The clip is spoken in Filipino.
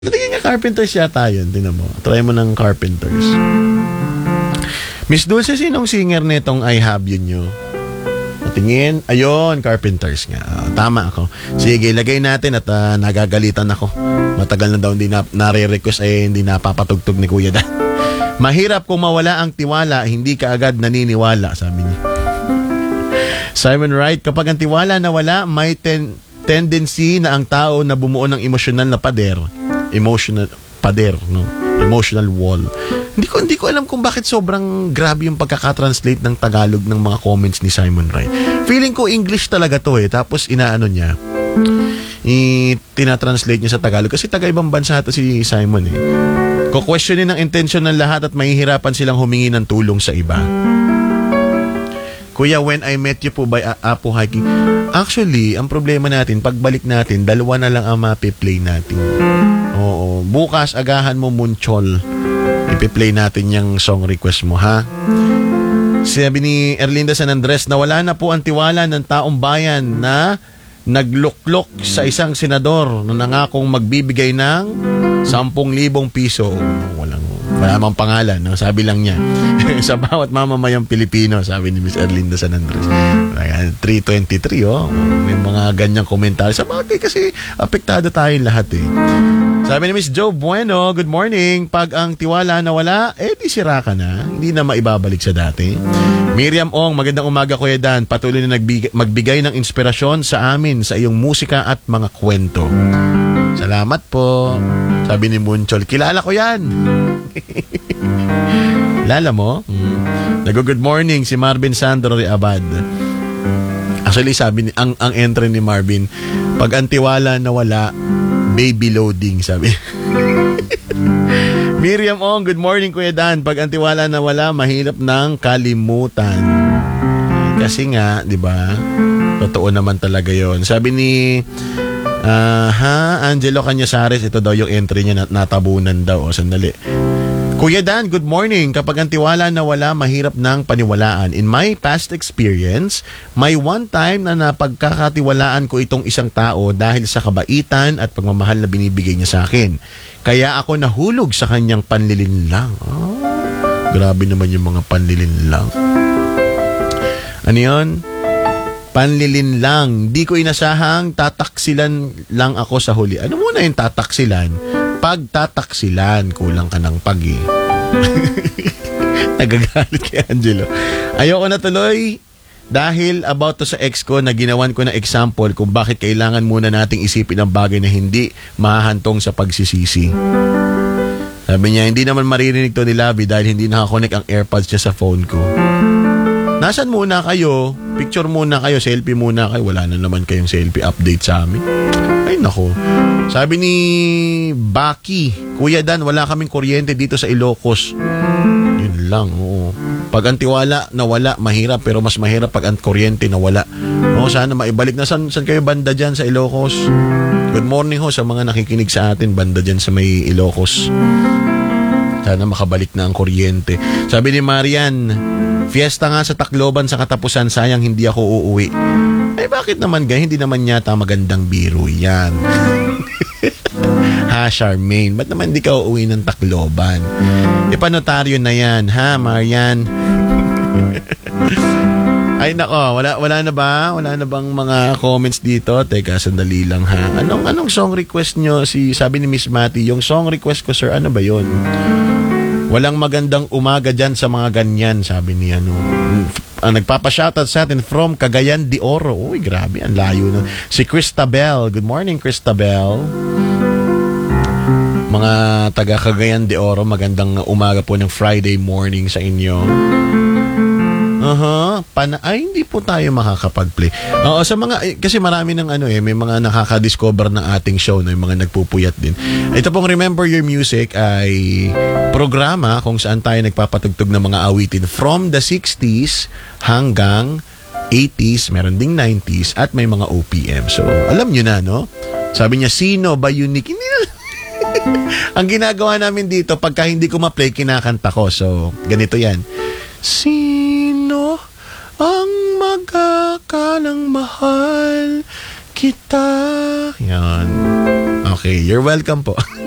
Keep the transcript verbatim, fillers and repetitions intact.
Natingin nga Carpenters yata yun. Tingnan mo. Try mo ng Carpenters. Miss Dulce, sinong singer nitong I Have You nyo? Tingin. Ayun, Carpenters nga. Uh, tama ako. Sige, lagay natin at uh, nagagalitan ako. Matagal na daw hindi na, nare-request eh hindi napapatugtog ni Kuya Dan. Mahirap kung mawala ang tiwala, hindi ka agad naniniwala, sabi niya. Simon Wright, kapag ang tiwala nawala, may ten, tendency na ang tao na bumuo ng emosyonal na pader. Emotional pader, no? Emotional wall. Hindi ko hindi ko alam kung bakit sobrang grabe yung pagkaka-translate ng Tagalog ng mga comments ni Simon Wright. Feeling ko English talaga to eh. Tapos inaano niya, i tina-translate niya sa Tagalog kasi taga-ibang bansa to si Simon eh. Ko-questionin ang intention ng lahat at mahihirapan silang humingi ng tulong sa iba. Kuya, When I Met You po by Apo Hiking. Actually, ang problema natin, pagbalik natin, dalawa na lang ang mapi-play natin. Oo. Bukas, agahan mo Munchol. Ipi-play natin yung song request mo, ha? Sabi ni Erlinda San Andres, nawala na po ang tiwala ng taong bayan na nagluklok sa isang senador na nangakong magbibigay ng sampung libong piso. Walang, wala mang pangalan, no? Sabi lang niya. Sa bawat mamamayang Pilipino, sabi ni Miss Erlinda San Andres. three twenty-three, oh. May mga ganyang komentaryo. Sa bagay kasi apektado tayong lahat, eh. Sabi ni Miss Joe Bueno, good morning. Pag ang tiwala nawala, eh di sira ka na. Hindi na maibabalik sa dati. Miriam Ong, magandang umaga Kuya Dan. Patuloy na nagbigay, magbigay ng inspirasyon sa amin sa iyong musika at mga kwento. Salamat po. Sabi ni Munchol, kilala ko yan. Lala mo? Hmm. Nag-good morning si Marvin Sandro Abad. Actually, sabi ni, ang, ang entry ni Marvin, pag ang tiwala nawala, baby loading, sabi. Miriam Ong, good morning Kuya Dan. Pag ang tiwala nawala, mahirap ng kalimutan. Kasi nga, di ba? Totoo naman talaga yon. Sabi ni uh, ha, Angelo Canyasares, ito daw yung entry niya, nat natabunan daw. O, sandali. Kuya Dan, good morning. Kapag ang tiwala nawala, mahirap ng paniwalaan. In my past experience, may one time na napagkakatiwalaan ko itong isang tao dahil sa kabaitan at pagmamahal na binibigay niya sa akin. Kaya ako nahulog sa kanyang panlilinlang. Oh, grabe naman yung mga panlilinlang. Ano yun? Panlilinlang. Di ko inasahang tataksilan lang ako sa huli. Ano muna yung tataksilan? Pagtataksilan, kulang ka ng pag eh. Nagagalit kay Angelo. Ayoko na tuloy dahil about to sa ex ko na ginawan ko na example kung bakit kailangan muna nating isipin ang bagay na hindi mahahantong sa pagsisisi. Sabi niya, hindi naman maririnig to ni Labi dahil hindi nakakonect ang AirPods niya sa phone ko. Nasaan muna kayo? Picture muna kayo, selfie muna kayo. Wala na naman kayong selfie update sa amin. Ay nako. Sabi ni Baki, Kuya Dan, wala kaming kuryente dito sa Ilocos. Yun lang, oo. Pag ang tiwala nawala, mahirap. Pero mas mahirap pag ang kuryente nawala. Oo, sana maibalik na. San, san kayo banda dyan sa Ilocos? Good morning ho sa mga nakikinig sa atin. Banda dyan sa may Ilocos. Sana makabalik na ang kuryente. Sabi ni Marian, fiesta nga sa Tacloban sa katapusan, sayang hindi ako uuwi. Eh bakit naman ganyan? Hindi naman yata magandang biro yan. Ha, Charmaine, ba't naman hindi ka uuwi ng Tacloban? Ipanotaryo na yan, ha, Marian? Ay nako, wala, wala na ba? Wala na bang mga comments dito? Teka, sandali lang ha. Anong, anong song request nyo? Si, sabi ni Miss Matty, yung song request ko sir, ano ba yun? Walang magandang umaga dyan sa mga ganyan, sabi ni ano. Ang nagpapashoutout sa atin from Cagayan de Oro. Uy, grabe, ang layo na. Si Cristabel. Good morning, Cristabel. Mga taga Cagayan de Oro, magandang umaga po ng Friday morning sa inyo. Aha, uh-huh. Ay, hindi po tayo makakapag-play. Oo, sa mga, kasi marami ng ano eh, may mga nakaka-discover ng ating show, no, yung mga nagpupuyat din. Ito pong Remember Your Music ay programa kung saan tayo nagpapatugtog ng mga awitin from the sixties hanggang eighties, meron ding nineties, at may mga O P M. So, alam nyo na, no? Sabi niya, sino ba unique? Hindi na. Ang ginagawa namin dito, pagka hindi ko ma-play, kinakanta ko. So, ganito yan. Sino ang magkakalang mahal kita? Yan. Okay, you're welcome po.